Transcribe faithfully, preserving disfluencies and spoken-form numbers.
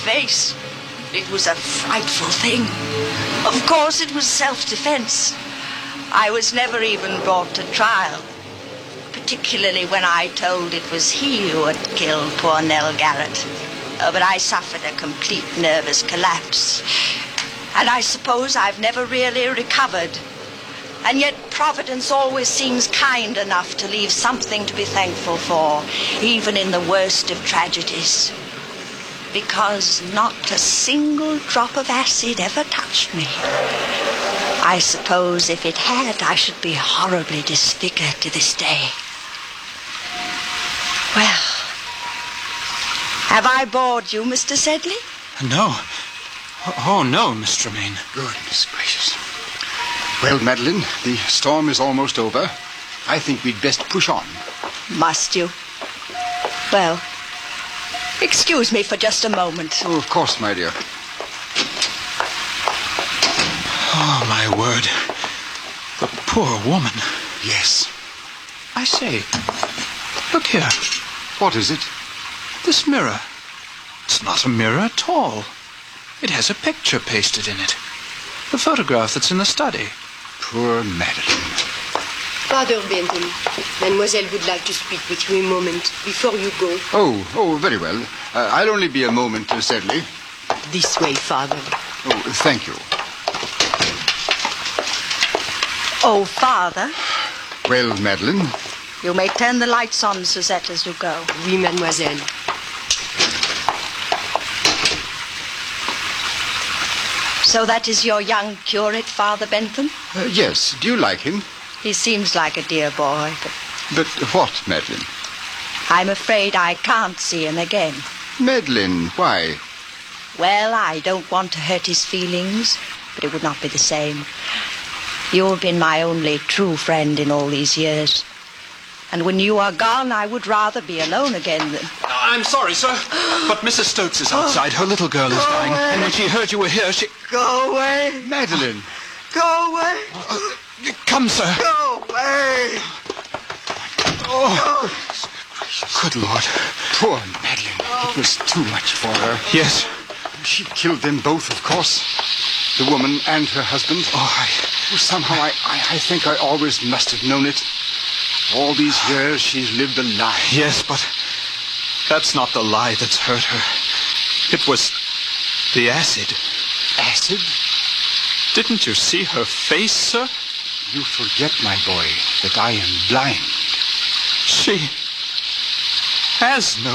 face. It was a frightful thing. Of course, it was self-defense. I was never even brought to trial, particularly when I told it was he who had killed poor Nell Garrett. Oh, but I suffered a complete nervous collapse. And I suppose I've never really recovered. And yet Providence always seems kind enough to leave something to be thankful for, even in the worst of tragedies. Because not a single drop of acid ever touched me. I suppose if it had, I should be horribly disfigured to this day. Well, have I bored you, Mister Sedley? No. Oh, no, Miss Tremaine. Goodness gracious. Well, Madeline, the storm is almost over. I think we'd best push on. Must you? Well, excuse me for just a moment. Oh, of course, my dear. Oh, my word. The poor woman. Yes. I say, look here. What is it? This mirror. It's not a mirror at all. It has a picture pasted in it. The photograph that's in the study. Poor Madeline. Father Benton, Mademoiselle would like to speak with you a moment before you go. Oh, oh, very well. Uh, I'll only be a moment, uh, Sedley. This way, Father. Oh, thank you. Oh, Father. Well, Madeline? You may turn the lights on, Suzette, as you go. Oui, Mademoiselle. So that is your young curate, Father Bentham? Uh, yes. Do you like him? He seems like a dear boy, but... But what, Madeline? I'm afraid I can't see him again. Madeline, why? Well, I don't want to hurt his feelings, but it would not be the same. You have been my only true friend in all these years. And when you are gone, I would rather be alone again than... I'm sorry, sir, but Missus Stokes is outside. Her little girl is dying. away. And when she heard you were here, she... Go away. Madeline. Go away. Uh, come, sir. Go away. Oh, good Lord. Poor Madeline. It was too much for her. Yes. She killed them both, of course. The woman and her husband. Oh, I... Somehow I, I, I think I always must have known it. All these years she's lived a lie. Yes, but that's not the lie that's hurt her. It was the acid. Acid? Didn't you see her face, sir? You forget, my boy, that I am blind. She has no